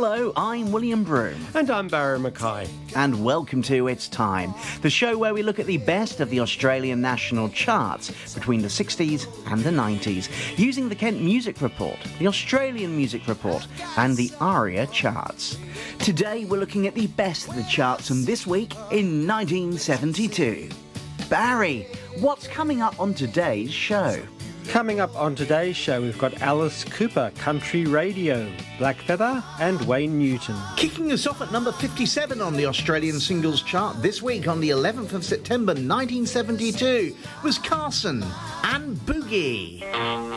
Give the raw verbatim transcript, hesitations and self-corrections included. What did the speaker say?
Hello, I'm William Broome. And I'm Barry Mackay. And welcome to It's Time, the show where we look at the best of the Australian national charts between the sixties and the nineties, using the Kent Music Report, the Australian Music Report, and the ARIA charts. Today we're looking at the best of the charts from this week in nineteen seventy-two. Barry, what's coming up on today's show? Coming up on today's show, we've got Alice Cooper, Country Radio, Blackfeather, and Wayne Newton. Kicking us off at number fifty-seven on the Australian singles chart this week on the eleventh of September nineteen seventy-two was Carson and Boogie.